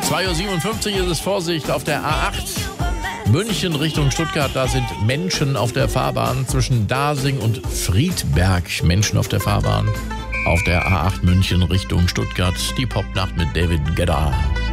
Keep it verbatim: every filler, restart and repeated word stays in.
zwei Uhr siebenundfünfzig ist es. Vorsicht auf der A acht. München Richtung Stuttgart, da sind Menschen auf der Fahrbahn zwischen Dasing und Friedberg. Menschen auf der Fahrbahn auf der A acht München Richtung Stuttgart. Die Popnacht mit David Guetta.